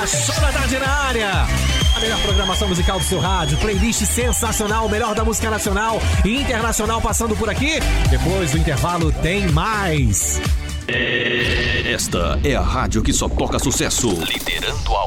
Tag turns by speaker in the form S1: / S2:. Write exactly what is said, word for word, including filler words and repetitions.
S1: Show da Tarde na área. A melhor programação musical do seu rádio, playlist sensacional, o melhor da música nacional e internacional passando por aqui. Depois do intervalo tem mais.
S2: Esta é a rádio que só toca sucesso, liderando a